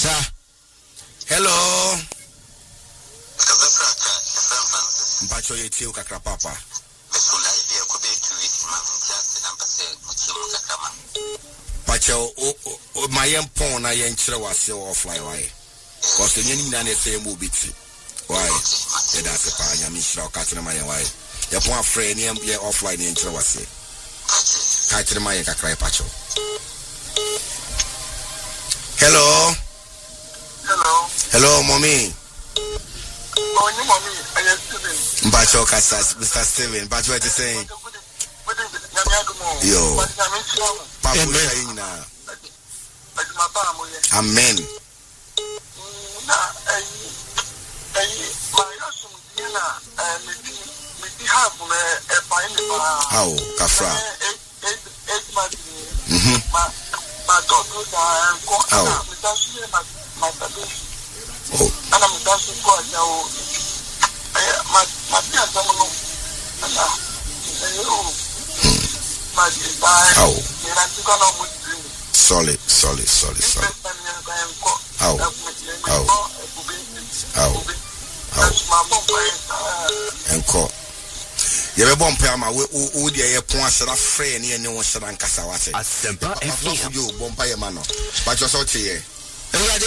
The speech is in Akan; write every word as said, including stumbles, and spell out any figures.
Sir. Hello. Mpacho yetio kakra papa. Pacho o my empon na yen chire wase offline why. Cause the nyini na na say mo biti. Why? Yeah, that's a pa nyami shira ka tena my why. Ya pon afre ni em offline yen chire wase. Ka tena my kakra pacho. Hello. Hello. Hello, mommy. Oh, you mommy, I am Steven. Mbacho Kasas, Mister Steven. Mbacho what you saying? Yo. Papa saying na. Amen. How? Kafra. Mhm. My daughter and go. Oh. Oh. And I'm dancing for now. My my dear Domino. And my dear. Oh. And I'm going to Solid, solid, solid, solid. Oh. Oh. Oh. Oh. Encore. You have a bump, Pama. Would you point a friend near no one shall answer what? I simple if you bump by a man. But just out here.